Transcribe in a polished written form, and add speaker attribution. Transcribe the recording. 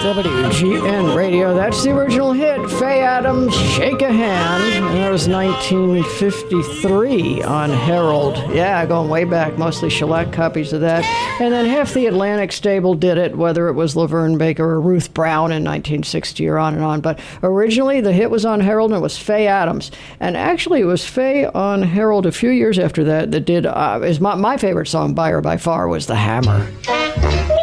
Speaker 1: WGN Radio. That's the original hit, Faye Adams, Shake a Hand. And that was 1953 on Herald. Yeah, going way back, mostly shellac copies of that. And then half the Atlantic stable did it, whether it was Laverne Baker or Ruth Brown in 1960 or on and on. But originally, the hit was on Herald, and it was Faye Adams. And actually, it was Faye on Herald a few years after that did, is my favorite song by her by far was The Hammer.